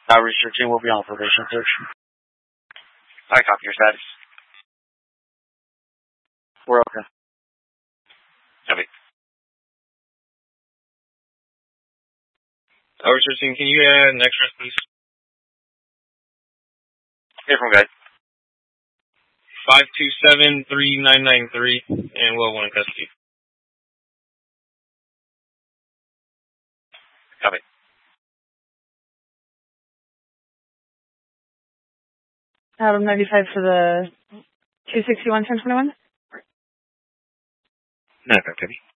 Research team will be on probation search. I copy your status. We're okay. Copy. Research team, can you add an extra, please? Here from guide. 527-3993, and we'll have one in custody. Copy. Adam 95 for the 261-1021? No, copy.